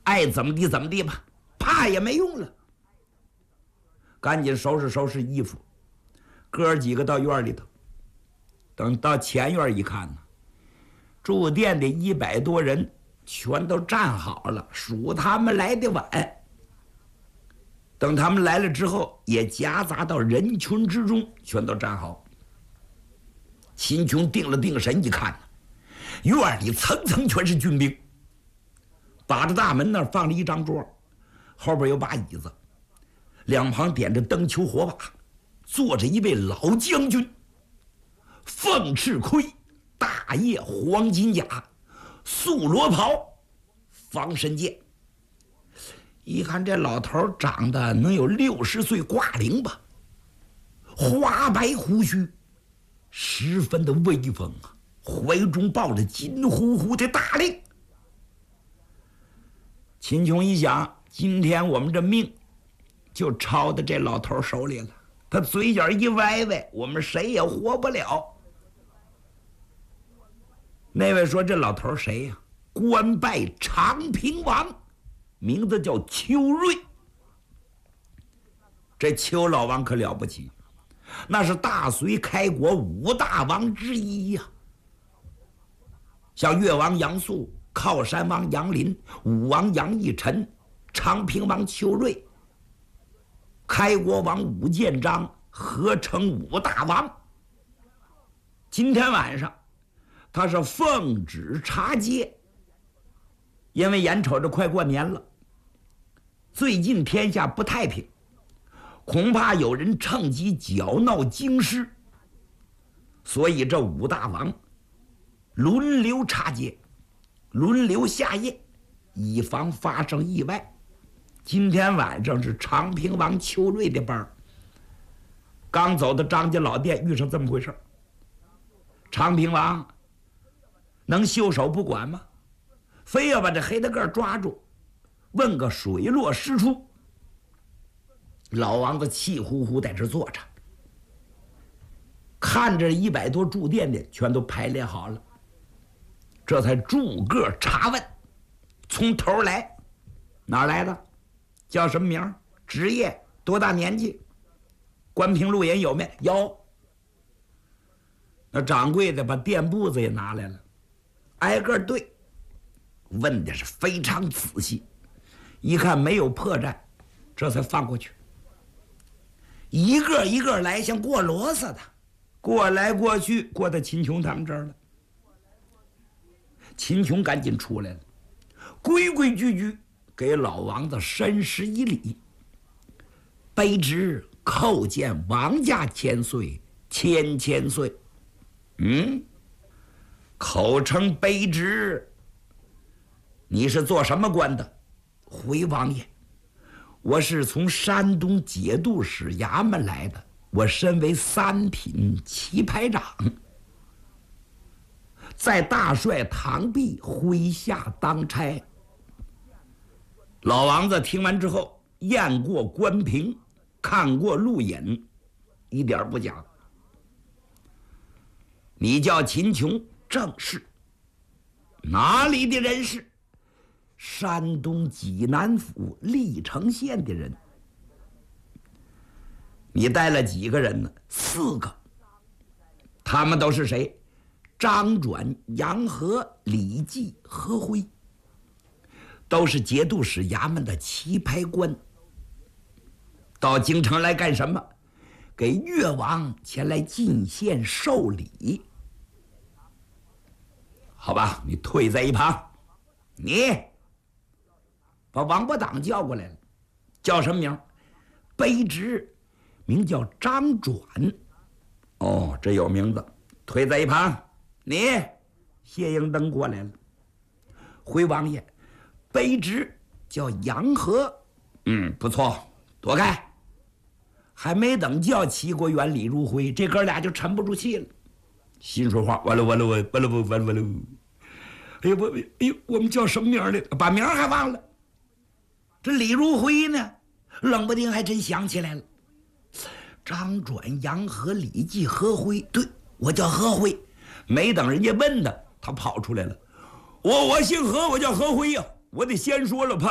爱怎么地怎么地吧，怕也没用了。赶紧收拾衣服，哥几个到院里头。等到前院一看呢，住店的100多人全都站好了，数他们来的晚。等他们来了之后，也夹杂到人群之中，全都站好。秦琼定了定神，一看呢，院里层层全是军兵。把着大门那儿放了一张桌，后边有把椅子，两旁点着灯球火把，坐着一位老将军，凤翅盔，大叶黄金甲，素罗袍，防身剑。一看这老头长得能有60岁挂龄吧，花白胡须，十分的威风啊，怀中抱着金乎乎的大令。秦琼一想，今天我们这命就抄到这老头手里了，他嘴角一歪歪，我们谁也活不了。那位说这老头谁呀？官拜长平王，名字叫邱瑞。这邱老王可了不起，那是大隋开国5大王之一呀。像越王杨素、靠山王杨林、武王杨义臣、长平王邱瑞、开国王武建章，合称5大王。今天晚上他是奉旨查街，因为眼瞅着快过年了，最近天下不太平，恐怕有人趁机搅闹京师，所以这5大王轮流查街，轮流下夜，以防发生意外。今天晚上是长平王邱瑞的班，刚走到张家老店，遇上这么回事。长平王能袖手不管吗？非要把这黑大个抓住，问个水落石出。老王子气呼呼在这坐着，看着100多住店的全都排列好了，这才逐个查问，从头来。哪儿来的？叫什么名？职业？多大年纪？关平路银有没有？那掌柜的把店簿子也拿来了，挨个对，问的是非常仔细，一看没有破绽，这才放过去。一个一个来，像过骡子的，过来过去，过到秦琼他们这儿了。秦琼赶紧出来了，规规矩矩给老王子深施一礼，卑职叩见王家千岁，千岁。口称卑职，你是做什么官的？回王爷，我是从山东节度使衙门来的，我身为3品旗牌长，在大帅唐弼麾下当差。老王子听完之后，验过官凭，看过路引，一点不假。你叫秦琼，正是。哪里的人士？山东济南府历城县的人。你带了几个人呢？4个。他们都是谁？张转、杨和、李继、何辉，都是节度使衙门的旗牌官。到京城来干什么？给越王前来进献受礼。好吧，你退在一旁。你把王八党叫过来了，叫什么名？卑职名叫张转。哦，这有名字，退在一旁。你谢应登过来了，回王爷，卑职叫杨和。不错，躲开。还没等叫齐国元、李如辉，这哥俩就沉不住气了，心说话：完了！哎呦，我们叫什么名来？把名还忘了。这李如辉呢，冷不丁还真想起来了。张转、杨和、李继、何辉，对，我叫何辉。没等人家问他，他跑出来了：我姓何，我叫何辉呀！我得先说了，怕